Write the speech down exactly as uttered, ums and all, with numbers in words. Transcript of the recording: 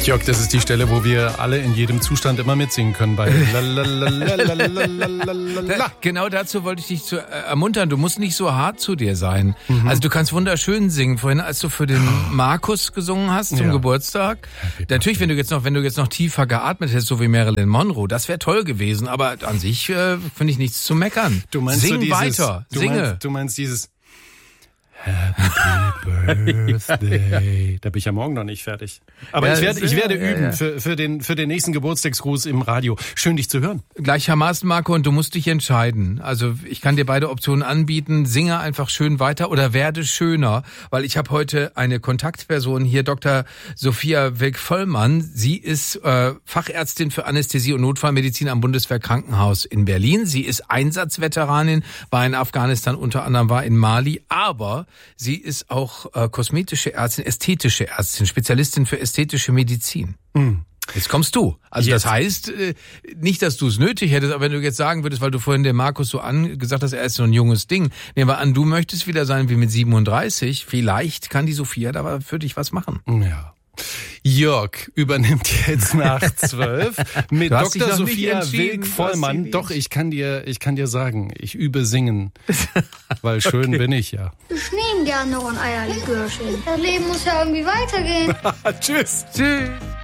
Jörg, das ist die Stelle, wo wir alle in jedem Zustand immer mitsingen können bei da, Genau dazu wollte ich dich zu, äh, ermuntern. Du musst nicht so hart zu dir sein. Mhm. Also du kannst wunderschön singen. Vorhin, als du für den Markus gesungen hast zum ja. Geburtstag. Happy Natürlich, wenn du jetzt noch, wenn du jetzt noch tiefer geatmet hättest, so wie Marilyn Monroe, das wäre toll gewesen. Aber an sich äh, finde ich nichts zu meckern. Du meinst Sing so dieses, weiter, du singe. Meinst, du meinst dieses Happy Birthday. Da bin ich ja morgen noch nicht fertig. Aber ja, ich werde, ich werde ja, üben ja. Für, für, den, für den nächsten Geburtstagsgruß im Radio. Schön, dich zu hören. Gleichermaßen, Marco, und du musst dich entscheiden. Also ich kann dir beide Optionen anbieten. Singe einfach schön weiter oder werde schöner. Weil ich habe heute eine Kontaktperson hier, Doktor Sophia Wilk-Vollmann. Sie ist äh, Fachärztin für Anästhesie und Notfallmedizin am Bundeswehrkrankenhaus in Berlin. Sie ist Einsatzveteranin, war in Afghanistan, unter anderem war in Mali. Aber sie ist auch äh, kosmetische Ärztin, ästhetische Ärztin, Spezialistin für ästhetische Medizin. Mhm. Jetzt kommst du. Also jetzt. Das heißt, äh, nicht, dass du es nötig hättest, aber wenn du jetzt sagen würdest, weil du vorhin dem Markus so an gesagt hast, er ist so ein junges Ding. Nehmen wir an, du möchtest wieder sein wie mit siebenunddreißig. Vielleicht kann die Sophia da für dich was machen. Ja. Jörg übernimmt jetzt nach zwölf mit Doktor Sophia Wilk-Vollmann. Doch, ich kann dir, ich kann dir sagen, ich übe singen, weil schön okay. bin ich ja. Ich nehme gerne noch ein Eierlikörchen. Das Leben muss ja irgendwie weitergehen. Tschüss. Tschüss.